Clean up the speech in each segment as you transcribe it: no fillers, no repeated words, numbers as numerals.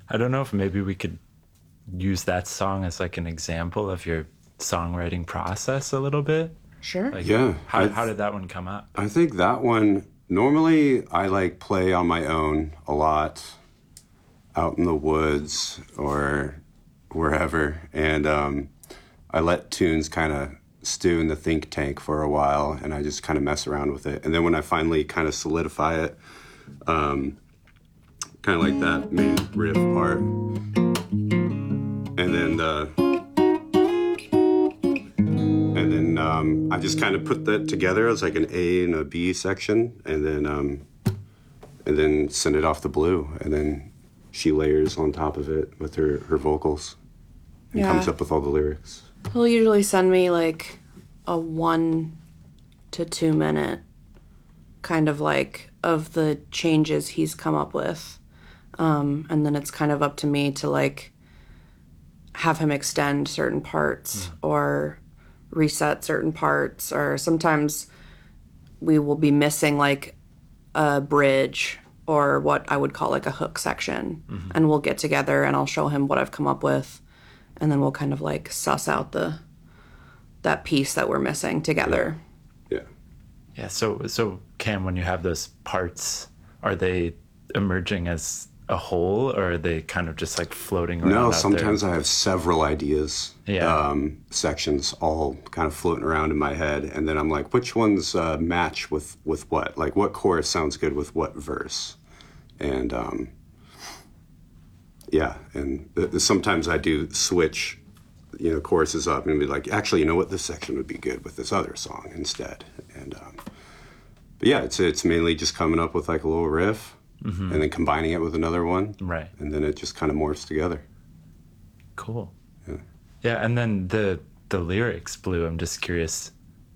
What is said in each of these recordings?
I don't know if maybe we could use that song as like an example of your songwriting process a little bit. Sure. Like, Yeah. How did that one come up? I think that one, normally I like play on my own a lot, out in the woods or wherever. And I let tunes kind of stew in the think tank for a while, and I just kind of mess around with it. And then when I finally kind of solidify it, kind of like that main riff part, and then I just kind of put that together as like an A and a B section, and then send it off to Blue, and then she layers on top of it with her vocals and comes up with all the lyrics. He'll usually send me like a 1 to 2 minute kind of like of the changes he's come up with. And then it's kind of up to me to like have him extend certain parts or reset certain parts, or sometimes we will be missing like a bridge or what I would call like a hook section, and we'll get together and I'll show him what I've come up with, and then we'll kind of like suss out that piece that we're missing together. Yeah. So Cam, when you have those parts, are they emerging as a whole, or are they kind of just like floating around? No, out sometimes there? I have several ideas, sections all kind of floating around in my head, and then I'm like, which ones match with what? Like, what chorus sounds good with what verse? And sometimes I do switch, choruses up and be like, actually, you know what? This section would be good with this other song instead. And but yeah, it's mainly just coming up with like a little riff. And then combining it with another one. Right. And then it just kind of morphs together. Cool. Yeah, and then the lyrics, Blue, I'm just curious.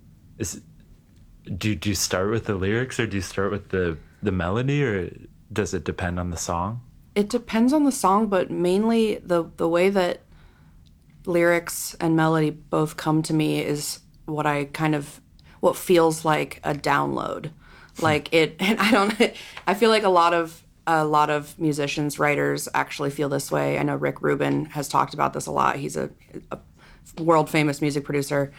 Do you start with the lyrics, or do you start with the melody, or does it depend on the song? It depends on the song, but mainly the way that lyrics and melody both come to me is what feels like a download. Like it, and I feel like a lot of musicians, writers actually feel this way. I know Rick Rubin has talked about this a lot. He's a world famous music producer.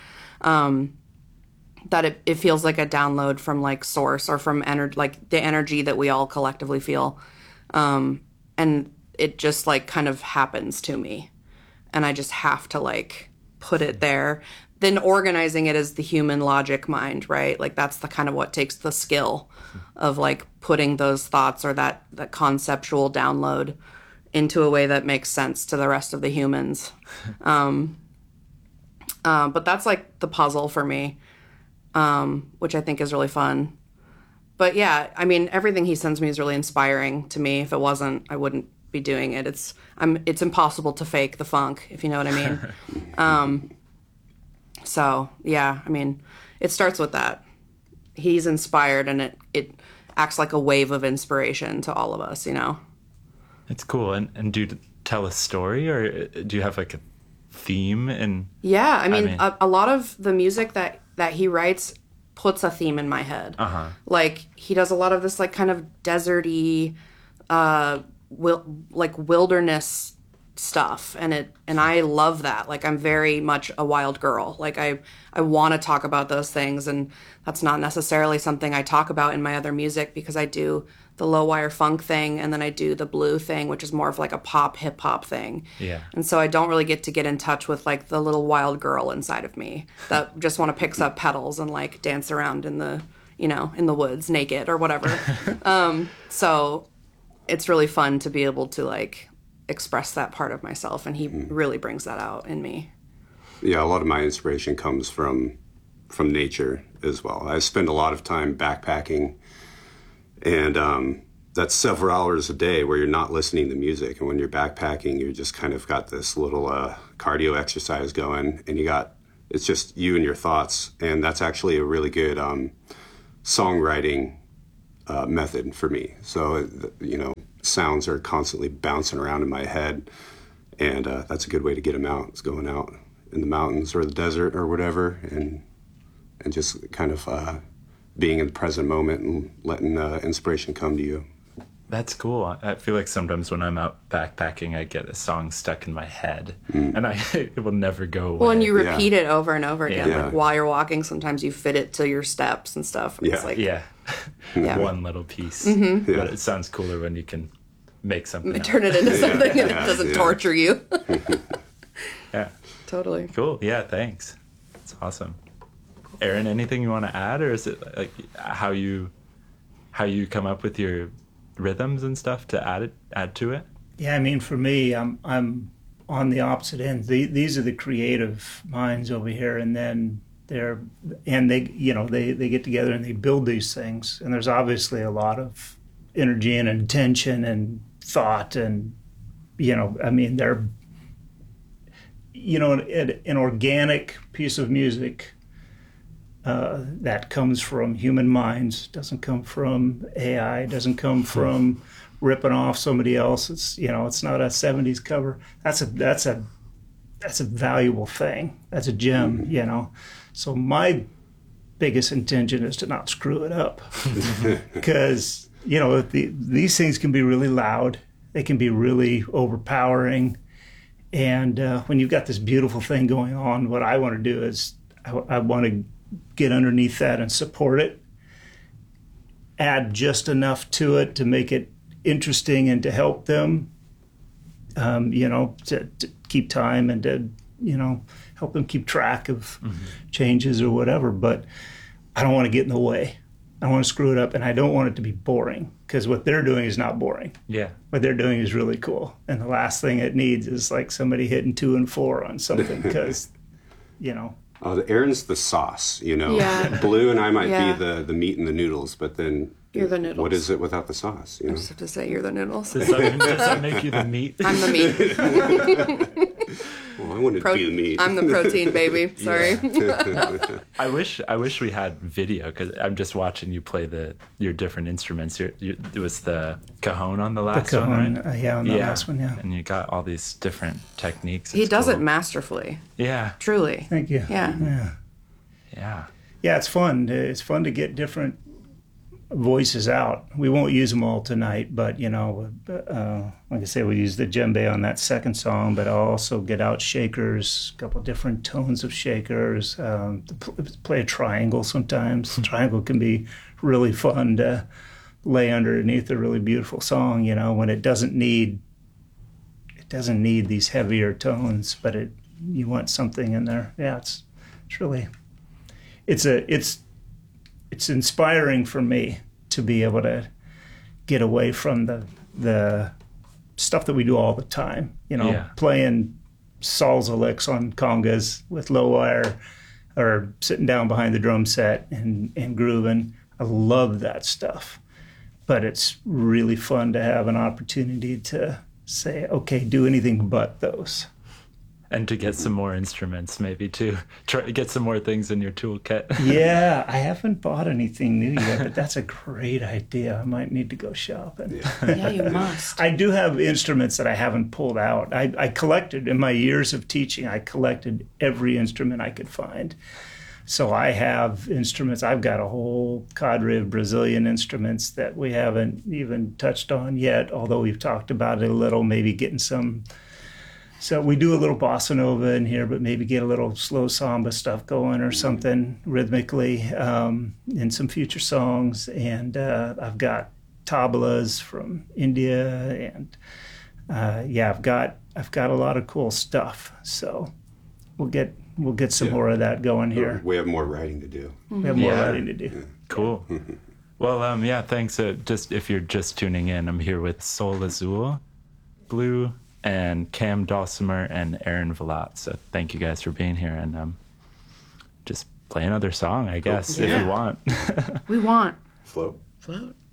That it feels like a download from like source, or from like the energy that we all collectively feel. And it just like kind of happens to me, and I just have to like put it there. Then organizing it as the human logic mind, right? Like that's the kind of what takes the skill of like putting those thoughts or that conceptual download into a way that makes sense to the rest of the humans. But that's like the puzzle for me, which I think is really fun. But yeah, I mean, everything he sends me is really inspiring to me. If it wasn't, I wouldn't be doing it. It's impossible to fake the funk, if you know what I mean. So, yeah, I mean, it starts with that. He's inspired, and it acts like a wave of inspiration to all of us, It's cool. And do you tell a story, or do you have like a theme? Yeah, I mean, a lot of the music that he writes puts a theme in my head. Like, he does a lot of this, like, kind of deserty, wilderness stuff, and I love that. Like, I'm very much a wild girl. Like, I want to talk about those things, and that's not necessarily something I talk about in my other music, because I do the low wire funk thing, and then I do the blue thing, which is more of like a pop hip hop thing. Yeah. And so I don't really get in touch with like the little wild girl inside of me that just want to pick up pedals and like dance around in the woods naked or whatever. So it's really fun to be able to like express that part of myself, and he really brings that out in me. Yeah, a lot of my inspiration comes from nature as well. I spend a lot of time backpacking, and that's several hours a day where you're not listening to music. And when you're backpacking, you just kind of got this little cardio exercise going, and it's just you and your thoughts. And that's actually a really good songwriting method for me. So, sounds are constantly bouncing around in my head, and that's a good way to get them out. It's going out in the mountains or the desert or whatever, and just kind of being in the present moment and letting inspiration come to you. That's cool. I feel like sometimes when I'm out backpacking, I get a song stuck in my head, and it will never go away. Well, and you repeat it over and over again. Yeah. Like while you're walking, sometimes you fit it to your steps and stuff. And It's like, yeah, Yeah. one little piece. Mm-hmm. But it sounds cooler when you can make something. turn it into something and it doesn't torture you. Yeah, Totally. cool. Yeah, thanks. That's awesome. Aaron, anything you want to add, or is it like how you come up with your rhythms and stuff to add to it? Yeah, I mean, for me, I'm on the opposite end. These are the creative minds over here, and then they get together and they build these things. And there's obviously a lot of energy and intention and thought, and I mean, they're an organic piece of music that comes from human minds, doesn't come from AI, doesn't come from ripping off somebody else. It's not a 70s cover. That's a valuable thing. That's a gem, So my biggest intention is to not screw it up, because these things can be really loud. They can be really overpowering. And when you've got this beautiful thing going on, what I want to do is I want to get underneath that and support it, add just enough to it to make it interesting and to help them, to keep time and to, help them keep track of changes or whatever. But I don't want to get in the way. I don't want to screw it up, and I don't want it to be boring, because what they're doing is not boring. Yeah. What they're doing is really cool. And the last thing it needs is like somebody hitting 2 and 4 on something, because, Aaron's the sauce, Yeah. Blue and I might Yeah. be the meat and the noodles, but then You're the noodles. what is it without the sauce? I just have to say you're the noodles. Does that make you the meat? I'm the meat. Well, I wanted to be the meat. I'm the protein, baby. Sorry. I wish we had video, because I'm just watching you play your different instruments. It was the cajon on the last one, cajon, right? on the last one, yeah. And you got all these different techniques. He It's does cool. it masterfully. Yeah, Truly. Thank you. Yeah. yeah. Yeah, it's fun. It's fun to get different voices out. We won't use them all tonight, but like I say, we use the djembe on that second song, but I'll also get out shakers, a couple different tones of shakers, play a triangle sometimes. Triangle can be really fun to lay underneath a really beautiful song, when it doesn't need these heavier tones, but you want something in there. Yeah, it's really, it's inspiring for me to be able to get away from the stuff that we do all the time, playing salsa licks on congas with low wire, or sitting down behind the drum set and grooving. I love that stuff, but it's really fun to have an opportunity to say, okay, do anything but those. And to get some more instruments, maybe, too. Try to get some more things in your toolkit. Yeah, I haven't bought anything new yet, but that's a great idea. I might need to go shopping. Yeah, you must. I do have instruments that I haven't pulled out. I collected, in my years of teaching, I collected every instrument I could find. So I have instruments. I've got a whole cadre of Brazilian instruments that we haven't even touched on yet, although we've talked about it a little, maybe getting some. So we do a little bossa nova in here, but maybe get a little slow samba stuff going or something rhythmically in some future songs. And I've got tablas from India, and I've got a lot of cool stuff. So we'll get some more of that going here. We have more writing to do. We have more writing to do. Cool. Well, thanks. Just if you're just tuning in, I'm here with Sol Azul, Blue, and Cam Dulcimer and Aaron Villatte. So thank you guys for being here, and just play another song, I guess, if you want. We want Float. float.